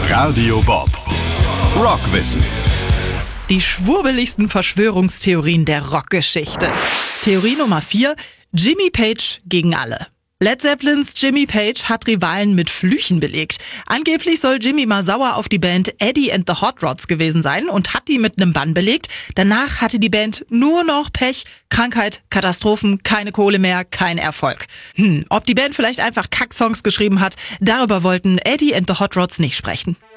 Radio Bob. Rockwissen. Die schwurbeligsten Verschwörungstheorien der Rockgeschichte. Theorie Nummer 4. Jimmy Page gegen alle. Led Zeppelins Jimmy Page hat Rivalen mit Flüchen belegt. Angeblich soll Jimmy mal sauer auf die Band Eddie and the Hot Rods gewesen sein und hat die mit einem Bann belegt. Danach hatte die Band nur noch Pech, Krankheit, Katastrophen, keine Kohle mehr, kein Erfolg. Ob die Band vielleicht einfach Kacksongs geschrieben hat, darüber wollten Eddie and the Hot Rods nicht sprechen.